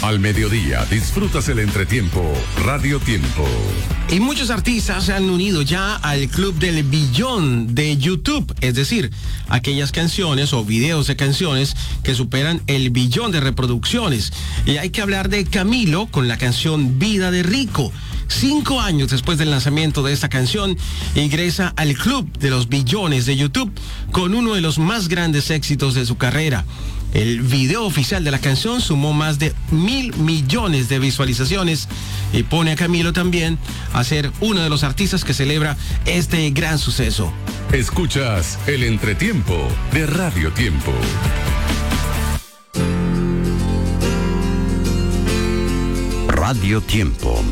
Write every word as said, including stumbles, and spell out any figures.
Al mediodía disfrutas el entretiempo Radio Tiempo. Y muchos artistas se han unido ya al club del billón de YouTube, es decir, aquellas canciones o videos de canciones que superan el billón de reproducciones. Y hay que hablar de Camilo con la canción Vida de Rico. Cinco años después del lanzamiento de esta canción, ingresa al club de los billones de YouTube con uno de los más grandes éxitos de su carrera. El video oficial de la canción sumó más de mil millones de visualizaciones y pone a Camilo también a ser uno de los artistas que celebra este gran suceso. Escuchas el entretiempo de Radio Tiempo. Radio Tiempo.